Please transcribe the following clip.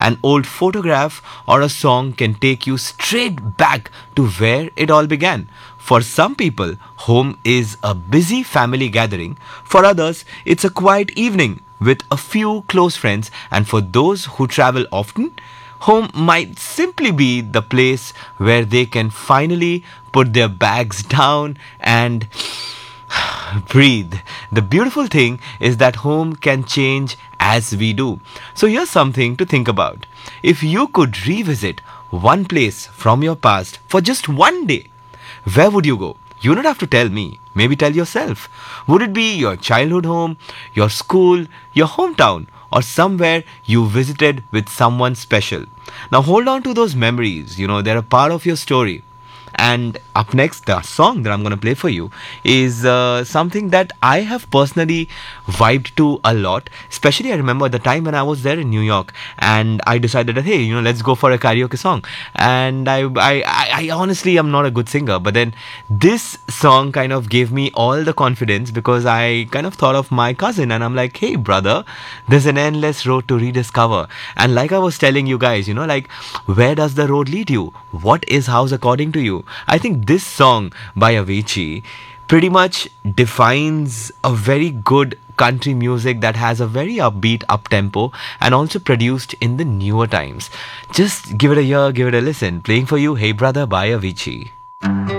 an old photograph, or a song can take you straight back to where it all began. For some people, home is a busy family gathering. For others, it's a quiet evening with a few close friends. And for those who travel often, home might simply be the place where they can finally put their bags down and breathe. The beautiful thing is that home can change as we do. So here's something to think about. If you could revisit one place from your past for just one day, where would you go? You don't have to tell me. Maybe tell yourself. Would it be your childhood home, your school, your hometown, or somewhere you visited with someone special? Now hold on to those memories. They're a part of your story. And up next, the song that I'm going to play for you is something that I have personally vibed to a lot. Especially, I remember the time when I was there in New York and I decided that, hey, let's go for a karaoke song. And I honestly am not a good singer. But then this song kind of gave me all the confidence because I kind of thought of my cousin and I'm like, hey, brother, there's an endless road to rediscover. And like I was telling you guys, where does the road lead you? What is house according to you? I think this song by Avicii pretty much defines a very good country music that has a very upbeat up-tempo and also produced in the newer times. Just give it a hear, give it a listen. Playing for you, Hey Brother by Avicii.